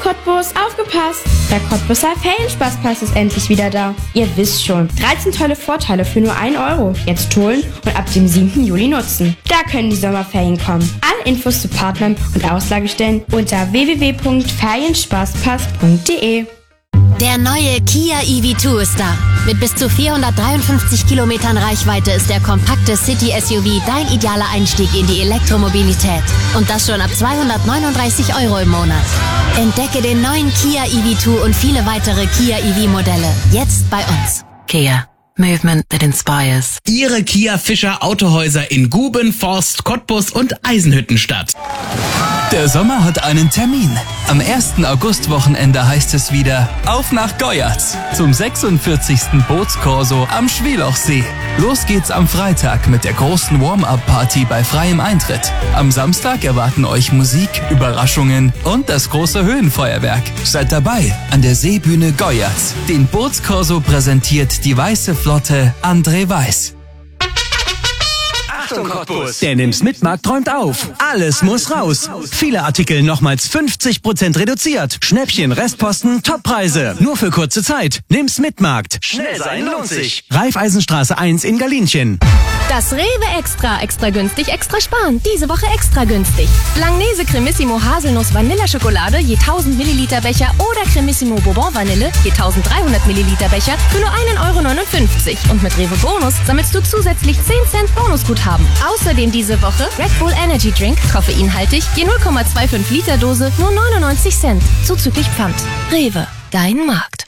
Cottbus, aufgepasst! Der Cottbuser Ferienspaßpass ist endlich wieder da. Ihr wisst schon, 13 tolle Vorteile für nur 1 Euro. Jetzt holen und ab dem 7. Juli nutzen. Da können die Sommerferien kommen. Alle Infos zu Partnern und Auslagestellen unter www.ferienspaßpass.de. Der neue Kia EV2 ist da. Mit bis zu 453 Kilometern Reichweite ist der kompakte City-SUV dein idealer Einstieg in die Elektromobilität. Und das schon ab 239 Euro im Monat. Entdecke den neuen Kia EV2 und viele weitere Kia EV-Modelle jetzt bei uns. Kia. Movement that inspires. Ihre Kia Fischer Autohäuser in Guben, Forst, Cottbus und Eisenhüttenstadt. Der Sommer hat einen Termin. Am 1. Augustwochenende heißt es wieder auf nach Goyatz zum 46. Bootskorso am Schwelochsee. Los geht's am Freitag mit der großen Warm-Up-Party bei freiem Eintritt. Am Samstag erwarten euch Musik, Überraschungen und das große Höhenfeuerwerk. Seid dabei an der Seebühne Goyatz. Den Bootskorso präsentiert die Weiße Flotte André Weiß. Achtung Cottbus! Der Nimm's-Mit-Markt träumt auf. Alles muss raus. Viele Artikel nochmals 50% reduziert. Schnäppchen, Restposten, Toppreise. Nur für kurze Zeit. Nimm's-Mit-Markt. Schnell sein lohnt sich. Raiffeisenstraße 1 in Galinchen. Das Rewe Extra günstig, extra sparen. Diese Woche extra günstig. Langnese Cremissimo Haselnuss Vanilleschokolade je 1000 Milliliter Becher oder Cremissimo Bourbon Vanille je 1300 Milliliter Becher für nur 1,59 €. Und mit Rewe Bonus sammelst du zusätzlich 10 Cent Bonusguthaben. Außerdem diese Woche Red Bull Energy Drink, koffeinhaltig, je 0,25 Liter Dose, nur 99 Cent. Zuzüglich Pfand. Rewe, dein Markt.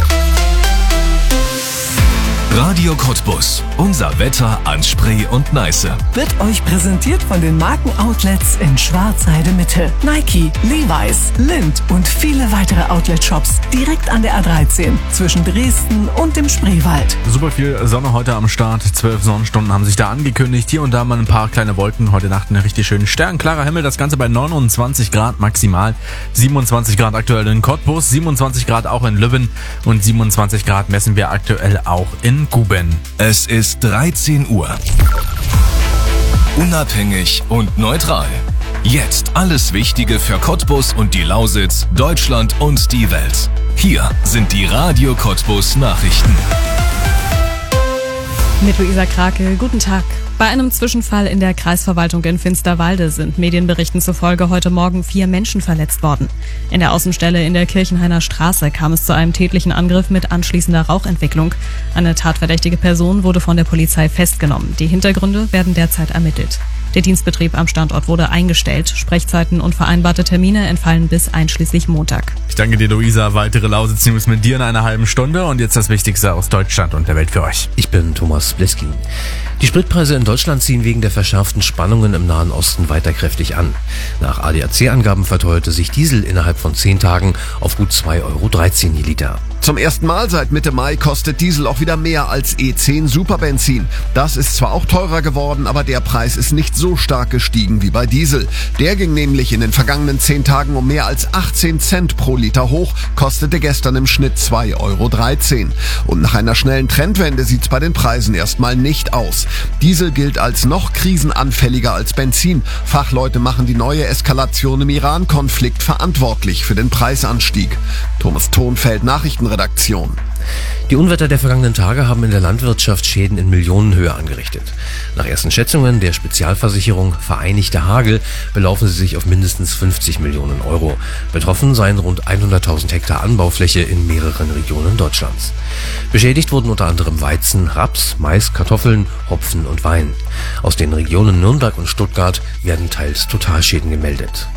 Radio Cottbus. Unser Wetter an Spree und Neiße. Wird euch präsentiert von den Markenoutlets in Schwarzheide Mitte. Nike, Levi's, Lindt und viele weitere Outlet-Shops direkt an der A13 zwischen Dresden und dem Spreewald. Super viel Sonne heute am Start. 12 Sonnenstunden haben sich da angekündigt. Hier und da mal ein paar kleine Wolken. Heute Nacht ein richtig schön sternklarer Himmel. Das Ganze bei 29 Grad maximal. 27 Grad aktuell in Cottbus, 27 Grad auch in Lübben und 27 Grad messen wir aktuell auch in Guben. Es ist 13 Uhr. Unabhängig und neutral. Jetzt alles Wichtige für Cottbus und die Lausitz, Deutschland und die Welt. Hier sind die Radio Cottbus Nachrichten. Mit Luisa Krake, guten Tag. Bei einem Zwischenfall in der Kreisverwaltung in Finsterwalde sind Medienberichten zufolge heute Morgen 4 Menschen verletzt worden. In der Außenstelle in der Kirchenhainer Straße kam es zu einem tätlichen Angriff mit anschließender Rauchentwicklung. Eine tatverdächtige Person wurde von der Polizei festgenommen. Die Hintergründe werden derzeit ermittelt. Der Dienstbetrieb am Standort wurde eingestellt. Sprechzeiten und vereinbarte Termine entfallen bis einschließlich Montag. Ich danke dir, Luisa. Weitere Lausitz-News mit dir in einer halben Stunde. Und jetzt das Wichtigste aus Deutschland und der Welt für euch. Ich bin Thomas Bliskin. Die Spritpreise in Deutschland ziehen wegen der verschärften Spannungen im Nahen Osten weiter kräftig an. Nach ADAC-Angaben verteuerte sich Diesel innerhalb von 10 Tagen auf gut 2,13 € je Liter. Zum ersten Mal seit Mitte Mai kostet Diesel auch wieder mehr als E10 Superbenzin. Das ist zwar auch teurer geworden, aber der Preis ist nicht so stark gestiegen wie bei Diesel. Der ging nämlich in den vergangenen 10 Tagen um mehr als 18 Cent pro Liter hoch, kostete gestern im Schnitt 2,13 €. Und nach einer schnellen Trendwende sieht's bei den Preisen erstmal nicht aus. Diesel gilt als noch krisenanfälliger als Benzin. Fachleute machen die neue Eskalation im Iran-Konflikt verantwortlich für den Preisanstieg. Thomas Thonfeld, Nachrichtenredaktion. Die Unwetter der vergangenen Tage haben in der Landwirtschaft Schäden in Millionenhöhe angerichtet. Nach ersten Schätzungen der Spezialversicherung Vereinigter Hagel belaufen sie sich auf mindestens 50 Millionen €. Betroffen seien rund 100.000 Hektar Anbaufläche in mehreren Regionen Deutschlands. Beschädigt wurden unter anderem Weizen, Raps, Mais, Kartoffeln, Hopfen und Wein. Aus den Regionen Nürnberg und Stuttgart werden teils Totalschäden gemeldet.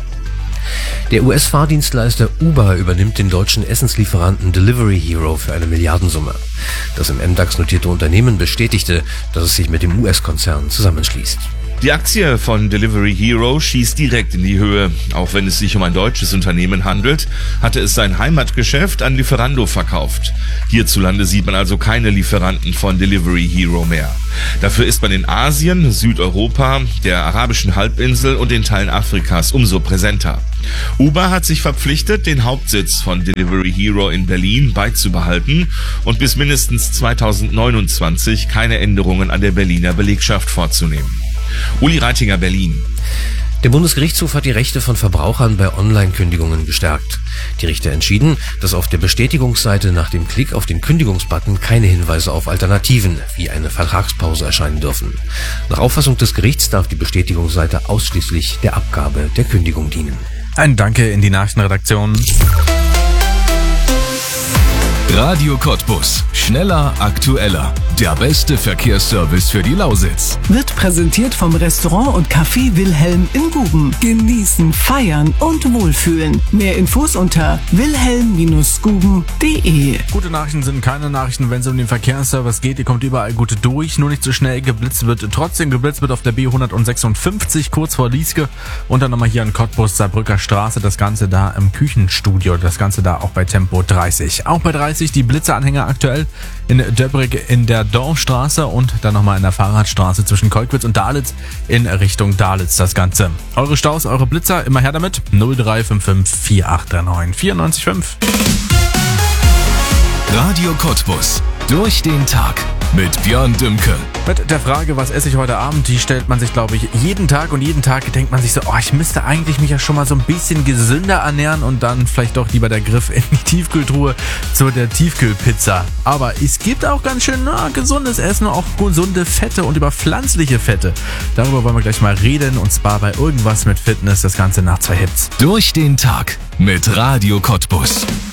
Der US-Fahrdienstleister Uber übernimmt den deutschen Essenslieferanten Delivery Hero für eine Milliardensumme. Das im MDAX notierte Unternehmen bestätigte, dass es sich mit dem US-Konzern zusammenschließt. Die Aktie von Delivery Hero schießt direkt in die Höhe. Auch wenn es sich um ein deutsches Unternehmen handelt, hatte es sein Heimatgeschäft an Lieferando verkauft. Hierzulande sieht man also keine Lieferanten von Delivery Hero mehr. Dafür ist man in Asien, Südeuropa, der arabischen Halbinsel und den Teilen Afrikas umso präsenter. Uber hat sich verpflichtet, den Hauptsitz von Delivery Hero in Berlin beizubehalten und bis mindestens 2029 keine Änderungen an der Berliner Belegschaft vorzunehmen. Uli Reitinger, Berlin. Der Bundesgerichtshof hat die Rechte von Verbrauchern bei Online-Kündigungen gestärkt. Die Richter entschieden, dass auf der Bestätigungsseite nach dem Klick auf den Kündigungsbutton keine Hinweise auf Alternativen wie eine Vertragspause erscheinen dürfen. Nach Auffassung des Gerichts darf die Bestätigungsseite ausschließlich der Abgabe der Kündigung dienen. Ein Danke in die Nachrichtenredaktion. Radio Cottbus. Schneller, aktueller. Der beste Verkehrsservice für die Lausitz. Wird präsentiert vom Restaurant und Café Wilhelm in Guben. Genießen, feiern und wohlfühlen. Mehr Infos unter wilhelm-guben.de. Gute Nachrichten sind keine Nachrichten, wenn es um den Verkehrsservice geht. Ihr kommt überall gut durch, nur nicht so schnell. Geblitzt wird trotzdem geblitzt wird auf der B156 kurz vor Lieske. Und dann nochmal hier in Cottbus, Saarbrücker Straße. Das Ganze da im Küchenstudio. Das Ganze da auch bei Tempo 30. Auch bei 30 die Blitzeranhänger aktuell in Döbrig in der Dorfstraße und dann nochmal in der Fahrradstraße zwischen Kolkwitz und Dalitz in Richtung Dalitz das Ganze. Eure Staus, eure Blitzer, immer her damit. 0355 4839 94,5. Radio Cottbus. Durch den Tag. Mit Björn Dümke. Mit der Frage, was esse ich heute Abend, die stellt man sich, glaube ich, jeden Tag. Und jeden Tag denkt man sich so, ich müsste eigentlich mich ja schon mal so ein bisschen gesünder ernähren und dann vielleicht doch lieber der Griff in die Tiefkühltruhe zu der Tiefkühlpizza. Aber es gibt auch ganz schön gesundes Essen, auch gesunde Fette und über pflanzliche Fette. Darüber wollen wir gleich mal reden und zwar bei Irgendwas mit Fitness, das Ganze nach 2 Hits. Durch den Tag mit Radio Cottbus.